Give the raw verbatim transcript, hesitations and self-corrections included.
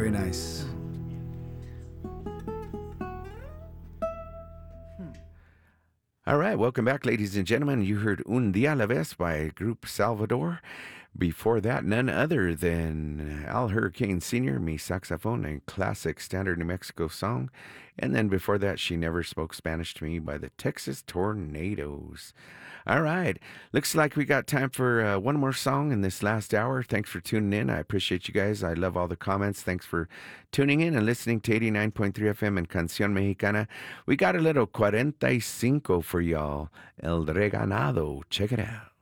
Very nice. All right, welcome back, ladies and gentlemen. You heard Un Dia a la Vez by Group Salvador. Before that, none other than Al Hurricane Senior, Mi Saxophone, a classic standard New Mexico song. And then before that, She Never Spoke Spanish to Me by the Texas Tornadoes. All right, looks like we got time for uh, one more song in this last hour. Thanks for tuning in. I appreciate you guys. I love all the comments. Thanks for tuning in and listening to eighty-nine point three F M and Canción Mexicana. We got a little cuarenta y cinco for y'all. El Reganado. Check it out.